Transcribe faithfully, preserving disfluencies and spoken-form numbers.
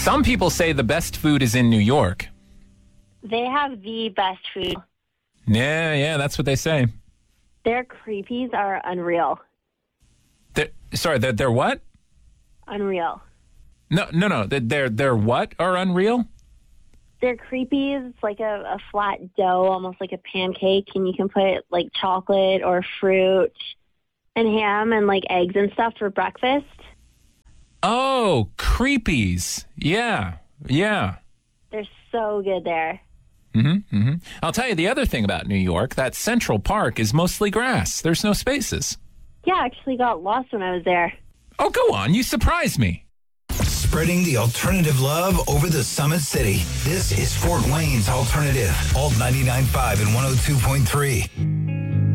Some people say the best food is in New York. They have the best food. Yeah, yeah, that's what they say. Their creepies are unreal. They're, sorry, they're, they're what? Unreal. No, no, no. They're, they're what are unreal? They're creepies. It's like a, a flat dough, almost like a pancake, and you can put like chocolate or fruit and ham and like eggs and stuff for breakfast. Oh, creepies. Yeah, yeah. They're so good there. Mm-hmm, mm-hmm. I'll tell you the other thing about New York, that Central Park is mostly grass. There's no spaces. Yeah, I actually got lost when I was there. Oh, go on. You surprised me. Spreading the alternative love over the Summit City. This is Fort Wayne's Alternative. Alt ninety-nine point five and one oh two point three.